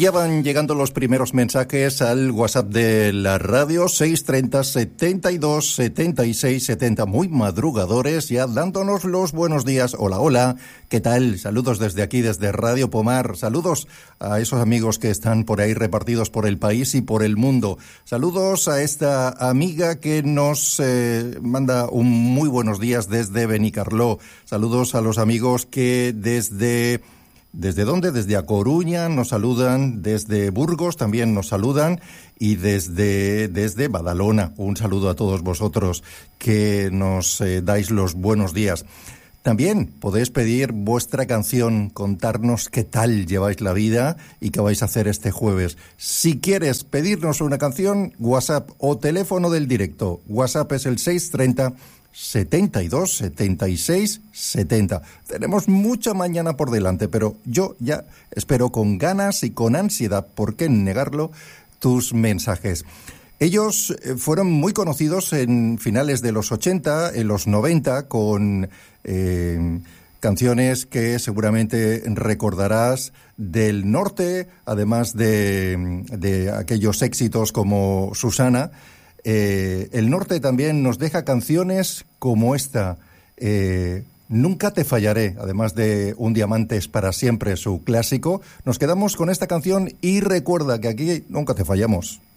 Ya van llegando los primeros mensajes al WhatsApp de la radio, 630 72 76 70, muy madrugadores, ya dándonos los buenos días. Hola, hola, ¿qué tal? Saludos desde aquí, desde Radio Pomar. Saludos a esos amigos que están por ahí repartidos por el país y por el mundo. Saludos a esta amiga que nos manda un muy buenos días desde Benicarló. Saludos a los amigos que ¿Desde dónde? Desde A Coruña nos saludan, desde Burgos también nos saludan y desde Badalona. Un saludo a todos vosotros que nos dais los buenos días. También podéis pedir vuestra canción, contarnos qué tal lleváis la vida y qué vais a hacer este jueves. Si quieres pedirnos una canción, WhatsApp o teléfono del directo. WhatsApp es el 630 72 76 70. Tenemos mucha mañana por delante, pero yo ya espero con ganas y con ansiedad, ¿por qué negarlo?, tus mensajes. Ellos fueron muy conocidos en finales de los 80, en los 90, con canciones que seguramente recordarás del norte, además de aquellos éxitos como Susana. El norte también nos deja canciones como esta, Nunca te fallaré, además de Un diamante es para siempre, su clásico. Nos quedamos con esta canción y recuerda que aquí nunca te fallamos.